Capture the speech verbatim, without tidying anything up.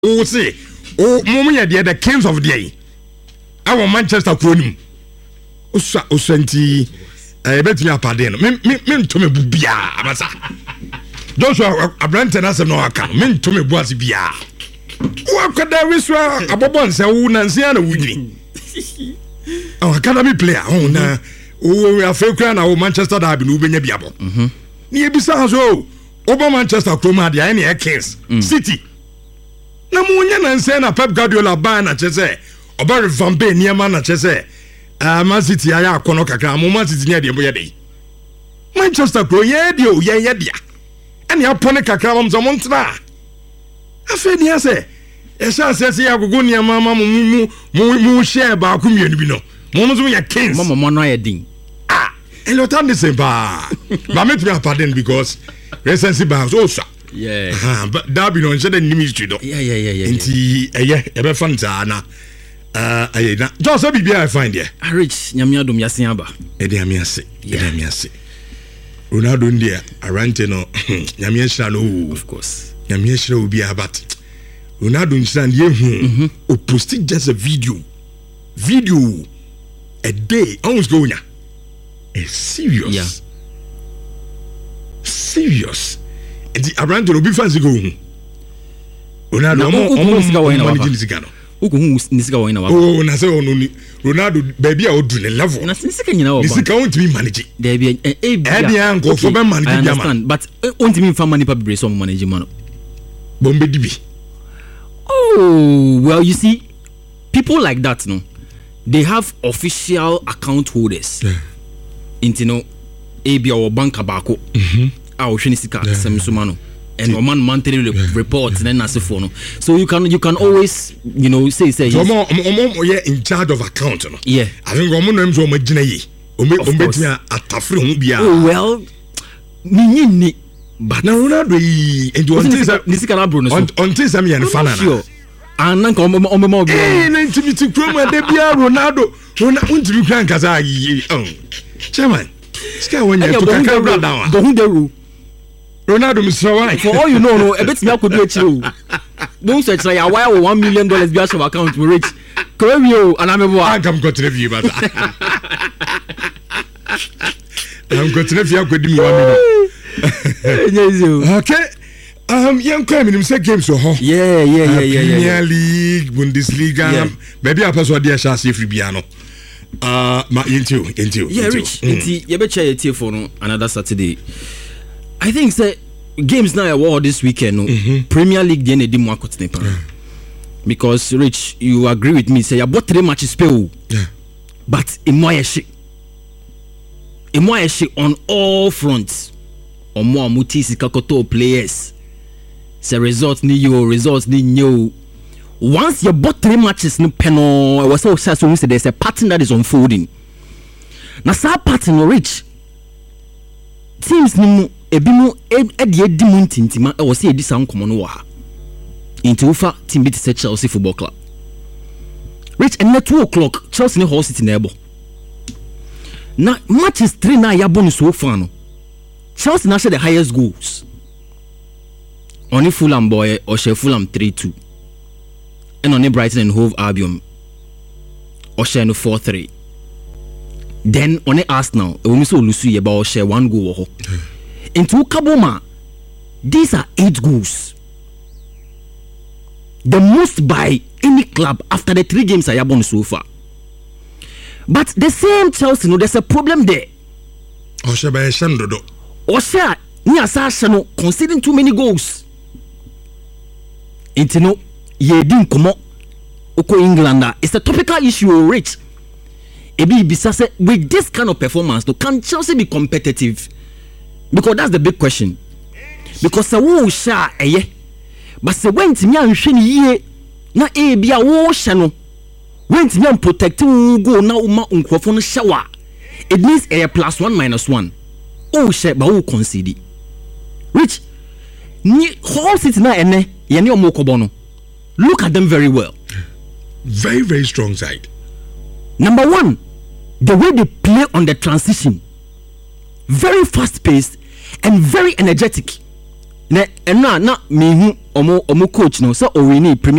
o say o mum ye the kings of the day our Manchester Cronim osa osanti eh betimi apade no me me ntome bu bia amasa Joshua Abrante na se no aka me ntome bu ase bia wa kwada wiswa abobo nse wu na nse na wudini our academy player oh na o afekura na o Manchester derby no benya biabo mhm ni ebisa so oba Manchester Chroma dia na Kings City na munya na nse na Pep Guardiola ba na chese oba revampe niema na chese ah Man City aya akono kakra mo Man City nya de boye dey Manchester Chroma ye de o ye ye dia ene apone kakra mo zo montra afi ni ase e sha se se agogo niema ma mo mu mu mu share ba ku mienu bi no mo mo zo ya Kings mo mo no ya din ah elo tan de se ba ba me try pardon because recency bounce also yeah ah but that be no share the ministry do yeah yeah yeah yeah nti eye e be fan ta na uh aye na just so bibia I find there a rich nyamiadom yasen aba e dey amiase e dey amiase Ronaldo ndia arante no nyamia shira no of course nyamia shira obi abat Ronaldo nshira ndie hu o post just a video video a day almost go nya a serious yeah serious edi arante no bi fancy go hu Ronaldo mo mo mo sika wo ina wa sika no uko hu ni sika wo ina wa oh na say ono ni Ronaldo baby a odu ne level na sika nyina wo ba sika won timi manage there be e e bi an go for be manage bi man but won timi fa money pa be so manage man bombe dibi oh well you see people like that no they have official account holders yeah. into no e bi our bank abako mhm a o hwe ni sika sem so mano and one monthly yeah. reports yeah. then as for no so you can you can always you know say say so mo mo yeah in charge of account no yeah I think mo no so mo gina yi o me o betimi atafre hu bia oh well ni ni ni but na Ronaldo yi and on this ni sika na bro no on on this am yan fan na anan ka o mo mo bi eh na intimity Chroma de bia Ronaldo Ronaldo untimi kran kaza yi oh chairman sika won ya to kakra bra down go hu the rule Ronaldo Mister Why for all you know no e betimi akodu echi o don't search na ya why one million dollars bi a show account we rich Korea and I'm a I'm got to review but I'm got to review go di one million okay um young crime in say games so ho yeah yeah yeah yeah Premier League Bundesliga maybe a person dey share free bia no uh ma into into yeah rich into you be share tie for no another Saturday I think say games now award this weekend no mm-hmm. Premier League dey na di mo akotene pa because rich you agree with me say you bought three matches pay yeah but emoyeshi emoyeshi on all fronts omo amuti sikakoto players say result ni yo results ni new once you bought three matches no peno was so so say there's a pattern that is unfolding na sa pattern rich teams ni mu ebi mu e de edi mu ntintima e wo say edi san komo no wa ha into ufa team beat Chelsea Football Club rich and at two o'clock Chelsea ni Hull City na ebo na matches three na ya bonus so far no Chelsea na share the highest goals only Fulham boy or share Fulham three two and only Brighton and Hove Albion or share no four three then only Arsenal e wo so lusu ye ba or share one goal ho into Kaboma these are eight goals the most by any club after the three games I have won so far. But the same Chelsea, no, there's a problem there. Osha by Shandodo. Osha, near Sashano, conceding too many goals. Into no, ye didn't come up. Oko Englander, it's a topical issue, rich. Ebi Bisase, with this kind of performance, to can Chelsea be competitive? Because that's the big question. Because the woo sha eh. But se went me anhwe ni ye na e bia wo hye no went me protect go na uma nkrofo no hyewa it means a plus one minus one o hye ba wo concede rich ni Hull City na ene ye ne omokobo no look at them very well very very strong side number one the way they play on the transition very fast paced and very energetic na ɛno a na mehu ɔmo ɔmo coach no sɛ ɔwini premier